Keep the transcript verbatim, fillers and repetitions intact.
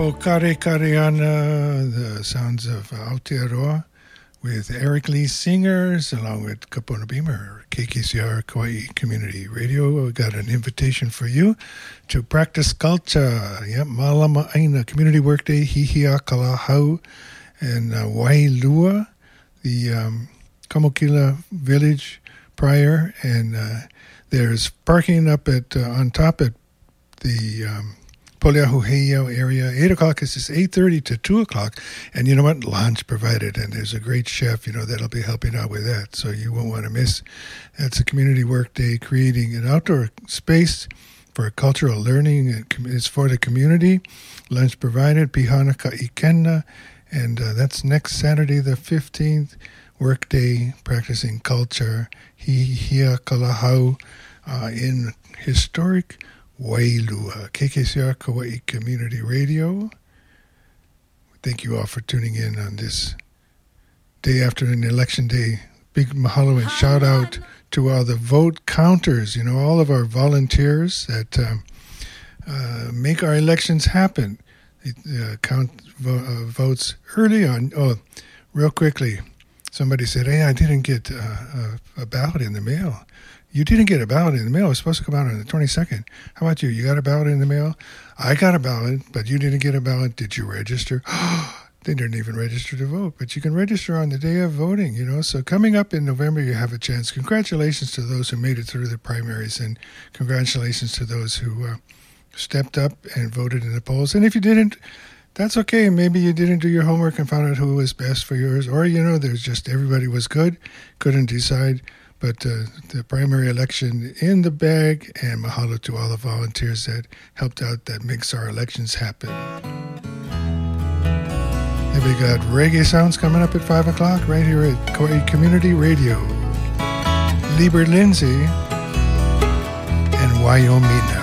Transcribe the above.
O Kare Kareana, the sounds of Aotearoa with Eric Lee Singers along with Kapona Beamer, K K C R Kauai Community Radio. We got an invitation for you to practice culture. Yep, Malama Aina Community Workday, Hihia Kalahau, and uh, Wailua, the um, Kamokila Village prior. And uh, there's parking up at uh, on top at the um, Poliahuheo area. eight o'clock is eight thirty to two o'clock. And you know what? Lunch provided. And there's a great chef, you know, that'll be helping out with that. So you won't want to miss. That's a community work day, creating an outdoor space for cultural learning. It's for the community. Lunch provided. Pihanaka Ikenna. And uh, that's next Saturday, the fifteenth. Work day, practicing culture. Hihia Kalahau uh, in historic Wailua, K K C R Kauai Community Radio. Thank you all for tuning in on this day after an election day. Big mahalo and shout out to all the vote counters, you know, all of our volunteers that um, uh, make our elections happen. They uh, count vo- uh, votes early on. Oh, real quickly, somebody said, hey, I didn't get uh, a, a ballot in the mail. You didn't get a ballot in the mail. It was supposed to come out on the twenty-second. How about you? You got a ballot in the mail? I got a ballot, but you didn't get a ballot. Did you register? They didn't even register to vote, but you can register on the day of voting, you know. So coming up in November, you have a chance. Congratulations to those who made it through the primaries, and congratulations to those who uh, stepped up and voted in the polls. And if you didn't, that's okay. Maybe you didn't do your homework and found out who was best for yours. Or, you know, there's just everybody was good, couldn't decide. But uh, the primary election in the bag, and mahalo to all the volunteers that helped out, that makes our elections happen. And we got reggae sounds coming up at five o'clock right here at Kauai Community Radio. Lieber Lindsay and Wyoming.